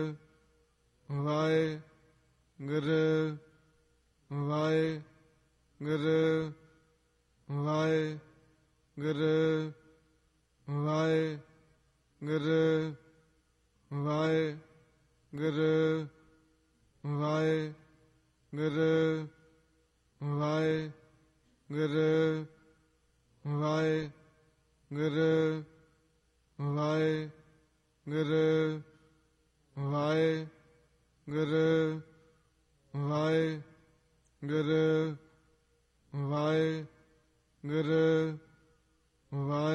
Waheguru Waheguru Waheguru Waheguru Waheguru Waheguru Waheguru Waheguru Waheguru Waheguru Waheguru Waheguru ਵਾਹਿ